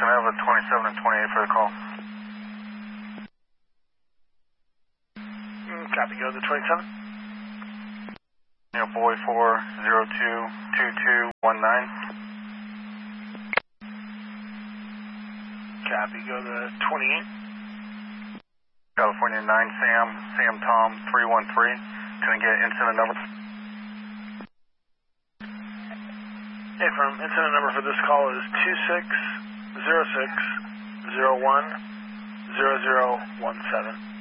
Houston, I have a 27 and 28 for the call. Copy, go to the 27. Boy 4022219. Copy, go to the 28. California 9 Sam Tom 313. Can I get incident number? Hey, firm, incident number for this call is 2606010017.